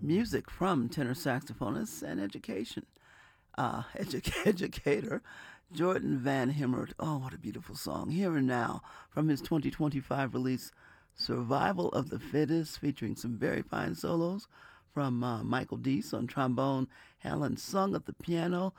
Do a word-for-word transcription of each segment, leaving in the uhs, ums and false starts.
music from tenor saxophonist and education uh, edu- educator Jordan Van Hemert. Oh, what a beautiful song. Here and Now from his twenty twenty-five release, Survival of the Fittest, featuring some very fine solos from uh, Michael Deese on trombone, Helen Sung at the piano,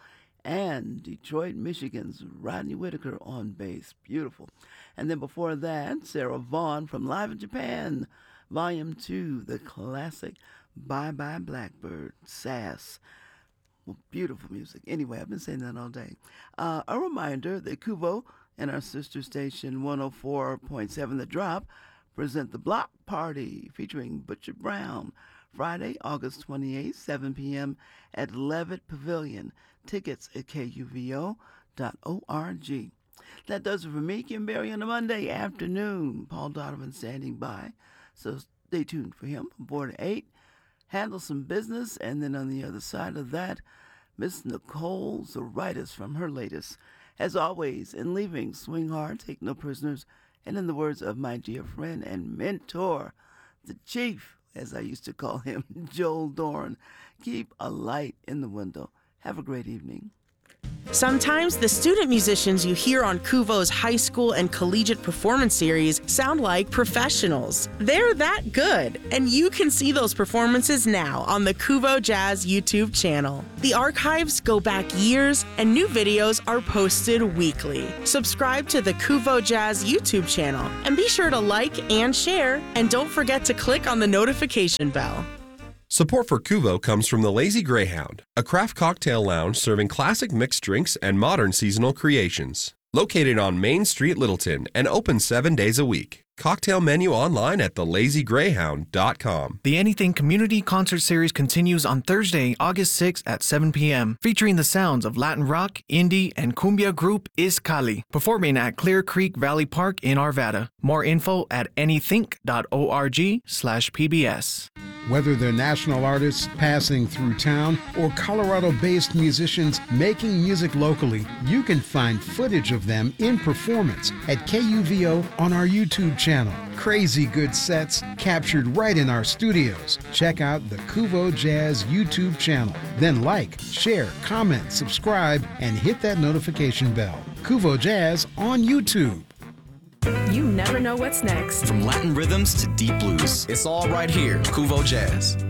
and Detroit, Michigan's Rodney Whitaker on bass. Beautiful. And then before that, Sarah Vaughan from Live in Japan, Volume two, the classic Bye Bye Blackbird, Sass. Well, beautiful music. Anyway, I've been saying that all day. Uh, a reminder that Kuvo and our sister station one oh four point seven The Drop present the Block Party featuring Butcher Brown, Friday, August twenty-eighth, seven p.m. at Levitt Pavilion. Tickets at K U V O dot org. That does it for me, Kim Berry, on a Monday afternoon. Paul Donovan standing by, so stay tuned for him from four to eight. Handle some business, and then on the other side of that, Miss Nicole Zaritis from her latest. As always, in leaving, swing hard, take no prisoners, and in the words of my dear friend and mentor, the Chief, as I used to call him, Joel Dorn, keep a light in the window. Have a great evening. Sometimes the student musicians you hear on Kuvo's high school and collegiate performance series sound like professionals. They're that good, and you can see those performances now on the Kuvo Jazz YouTube channel. The archives go back years, and new videos are posted weekly. Subscribe to the Kuvo Jazz YouTube channel, and be sure to like and share, and don't forget to click on the notification bell. Support for Kuvo comes from the Lazy Greyhound, a craft cocktail lounge serving classic mixed drinks and modern seasonal creations. Located on Main Street, Littleton, and open seven days a week. Cocktail menu online at the lazy greyhound dot com. The Anything Community Concert Series continues on Thursday, August sixth at seven p.m., featuring the sounds of Latin rock, indie, and cumbia group Iscali, performing at Clear Creek Valley Park in Arvada. More info at anythink dot org slash pbs. Whether they're national artists passing through town or Colorado-based musicians making music locally, you can find footage of them in performance at K U V O on our YouTube channel. Crazy good sets captured right in our studios. Check out the Kuvo Jazz YouTube channel. Then like, share, comment, subscribe, and hit that notification bell. Kuvo Jazz on YouTube. You never know what's next. From Latin rhythms to deep blues, it's all right here. Kuvo Jazz.